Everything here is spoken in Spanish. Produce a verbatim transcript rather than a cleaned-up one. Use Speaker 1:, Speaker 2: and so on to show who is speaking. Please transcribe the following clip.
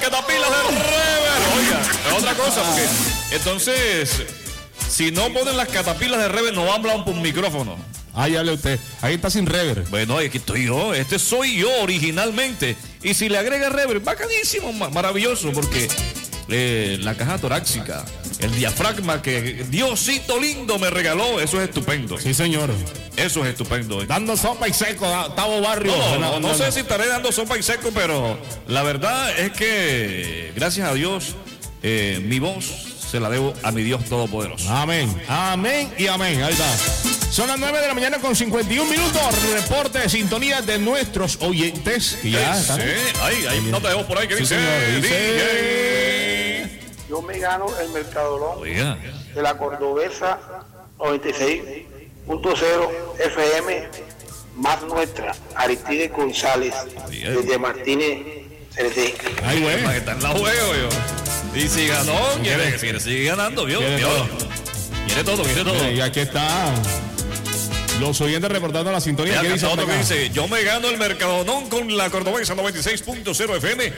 Speaker 1: catapilas de rever. Oiga, es otra cosa, porque entonces, si no ponen las catapilas de rever, no hablan por un micrófono.
Speaker 2: Ahí hable usted. Ahí está sin rever.
Speaker 1: Bueno, aquí estoy yo. Este soy yo originalmente. Y si le agrega rever, bacanísimo, maravilloso, porque eh, la caja torácica, el diafragma que Diosito lindo me regaló, eso es estupendo.
Speaker 2: Sí, señor.
Speaker 1: Eso es estupendo.
Speaker 2: Dando sopa y seco, Tavo Barrio.
Speaker 1: No, no, no, no sé si estaré dando sopa y seco, pero la verdad es que, gracias a Dios, eh, mi voz se la debo a mi Dios Todopoderoso.
Speaker 2: Amén, amén y amén. Ahí está. Son las nueve de la mañana con cincuenta y un minutos. Reporte de sintonía de nuestros oyentes. Y ya
Speaker 1: sí,
Speaker 2: están.
Speaker 1: hay, hay nota de voz por ahí que
Speaker 2: Sí,
Speaker 1: dice,
Speaker 2: señor, dice...
Speaker 1: D J.
Speaker 3: Yo me gano el Mercadolón
Speaker 1: Oiga.
Speaker 3: de la Cordobesa noventa y seis punto cero F M, más nuestra, Aristide González,
Speaker 1: Oiga.
Speaker 3: desde Martínez, C D.
Speaker 2: Ay, güey.
Speaker 1: Para que está en la juego, yo. Y si ganó, quiere, quiere seguir ganando, ¿vio?
Speaker 2: Quiere
Speaker 1: ¿Vio?
Speaker 2: todo.
Speaker 1: Quiere todo, quiere todo.
Speaker 2: Y aquí está. Los oyentes reportando la sintonía.
Speaker 1: Ya,
Speaker 2: ¿Qué dice
Speaker 1: otro
Speaker 2: por
Speaker 1: que
Speaker 2: acá?
Speaker 1: dice, yo me gano el Mercadonón con la Cordobesa noventa y seis punto cero F M.